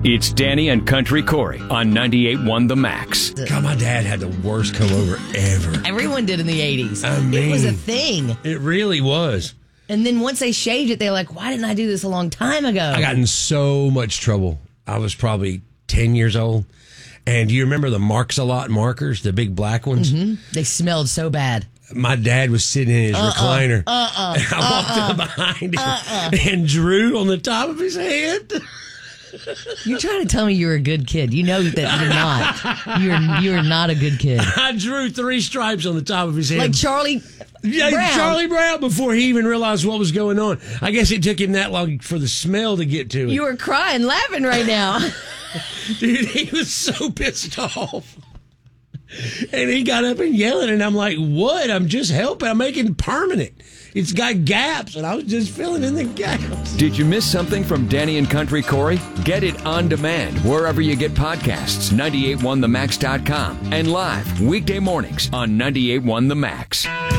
It's Danny and Country Corey on 98.1 The Max. God, my dad had the worst comb over ever. Everyone did in the 80s. I mean, it was a thing. It really was. And then once they shaved it, they're like, why didn't I do this a long time ago? I got in so much trouble. I was probably 10 years old. And do you remember the Marks-A-Lot markers, the big black ones? Mm-hmm. They smelled so bad. My dad was sitting in his recliner. And I walked up behind him and drew on the top of his head. You're trying to tell me you're a good kid. You know that you're not. You're not a good kid. I drew 3 stripes on the top of his head. Like Charlie Brown. Charlie Brown, before he even realized what was going on. I guess it took him that long for the smell to get to him. You were crying, laughing right now. Dude, he was so pissed off. And he got up and yelling, and I'm like, what? I'm just helping. I'm making it permanent. It's got gaps, and I was just filling in the gaps. Did you miss something from Danny and Country Corey? Get it on demand wherever you get podcasts, 981themax.com, and live weekday mornings on 98.1 The Max.